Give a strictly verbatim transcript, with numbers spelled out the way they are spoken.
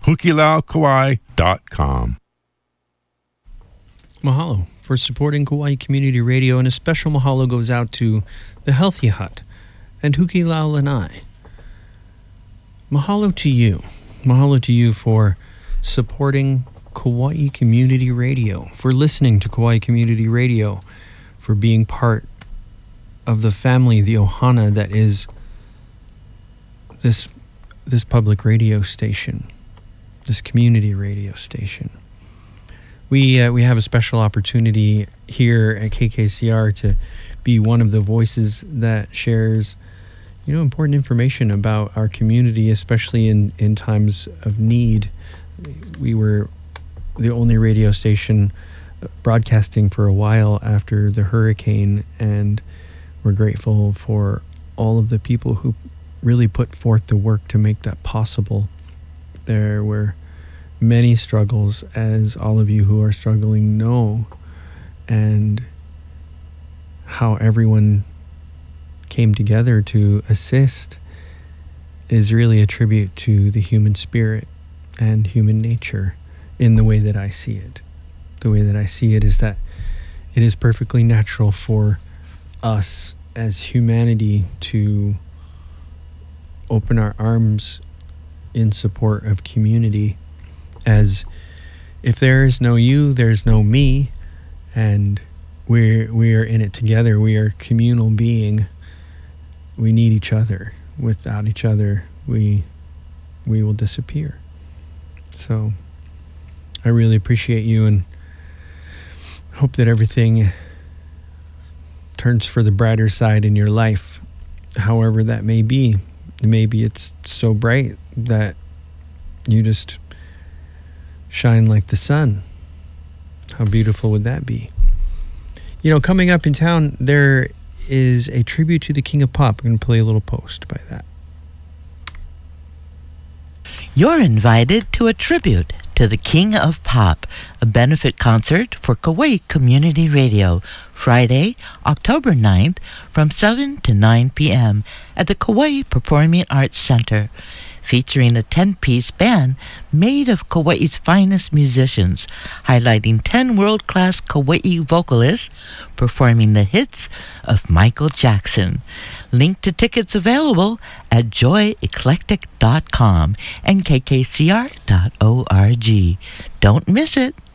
hukilau kauai dot com. Mahalo for supporting Kauai Community Radio, and a special mahalo goes out to the Healthy Hut and Hukilau Lanai. Mahalo to you. Mahalo to you for supporting Kauai Community Radio, for listening to Kauai Community Radio, for being part of the family, the ohana that is this this public radio station, this community radio station. We uh, we have a special opportunity here at K K C R to be one of the voices that shares, you know, important information about our community, especially in, in times of need. We were the only radio station broadcasting for a while after the hurricane, and we're grateful for all of the people who really put forth the work to make that possible. There were many struggles, as all of you who are struggling know, and how everyone came together to assist is really a tribute to the human spirit and human nature in the way that I see it. The way that I see it is that it is perfectly natural for us as humanity to open our arms in support of community, as if there is no you, there's no me, and we're we are in it together. We are communal being. We need each other. Without each other, we we will disappear. So I really appreciate you, and hope that everything turns for the brighter side in your life, however that may be. Maybe it's so bright that you just shine like the sun. How beautiful would that be? You know, coming up in town, there is a tribute to the King of Pop. I'm going to play a little post by that. You're invited to a tribute to the King of Pop, a benefit concert for Kauai Community Radio, Friday, October ninth, from seven to nine p.m. at the Kauai Performing Arts Center, featuring a ten-piece band made of Kauai's finest musicians, highlighting ten world-class Kauai vocalists performing the hits of Michael Jackson. Link to tickets available at joy eclectic dot com and k k c r dot org. Don't miss it.